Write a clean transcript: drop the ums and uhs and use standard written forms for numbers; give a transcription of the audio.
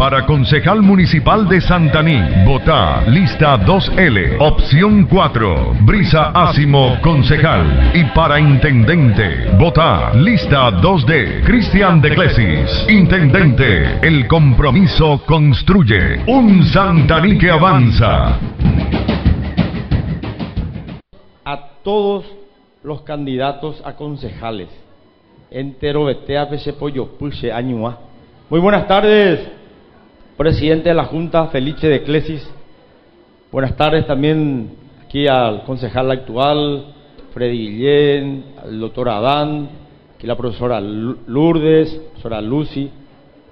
Para concejal municipal de Santaní, vota lista 2L, opción 4, Brisa Asimo, concejal. Y para intendente, vota lista 2D, Cristian de Clesis, intendente. El compromiso construye un Santaní que avanza. A todos los candidatos a concejales, entero betea pese pollo puche añua. Muy buenas tardes, presidente de la Junta, Felice de Clesis. Buenas tardes también aquí al concejal actual, Freddy Guillén, al doctor Adán, aquí la profesora Lourdes, profesora Lucy,